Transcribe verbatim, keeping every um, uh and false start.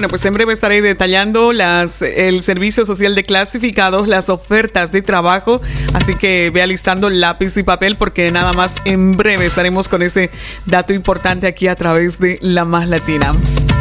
Bueno, pues en breve estaré detallando las, el Servicio Social de Clasificados, las ofertas de trabajo. Así que ve alistando lápiz y papel porque nada más en breve estaremos con ese dato importante aquí a través de La Más Latina.